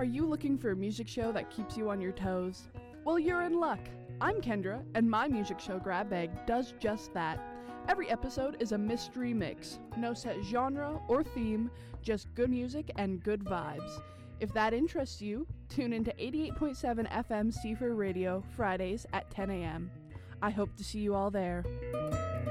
Are you looking for a music show that keeps you on your toes? Well, you're in luck. I'm Kendra, and my music show Grab Bag does just that. Every episode is a mystery mix. No set genre or theme, just good music and good vibes. If that interests you, tune into 88.7 FM Seafer Radio Fridays at 10 a.m. I hope to see you all there.